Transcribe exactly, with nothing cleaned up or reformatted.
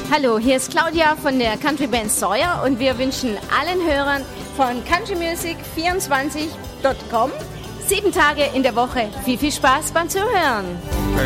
Hallo, hier ist Claudia von der Country Band Sawyer und wir wünschen allen Hörern von country music vierundzwanzig Punkt com sieben Tage in der Woche viel, viel Spaß beim Zuhören.